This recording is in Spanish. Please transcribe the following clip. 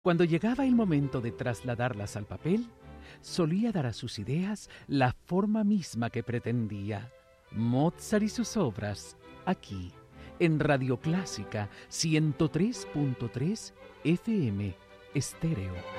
Cuando llegaba el momento de trasladarlas al papel, solía dar a sus ideas la forma misma que pretendía. Mozart y sus obras, aquí, en Radio Clásica 103.3 FM Estéreo.